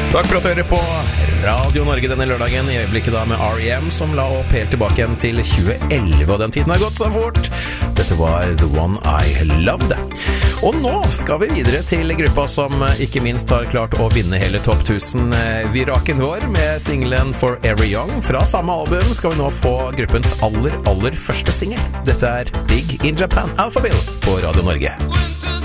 Takk for at du hører på Radio Norge denne lørdagen, i øyeblikket da med R.E.M. som la opp helt tilbake igjen til 2011, og den tiden har gått så fort. Dette var The One I Loved. Og nå skal vi videre til gruppa som ikke minst har klart å vinne hele Topp 1000-viraken vår med singelen Forever Young. Fra samme album skal vi nå få gruppens aller første singel. Dette er Big in Japan, Alphaville på Radio Norge.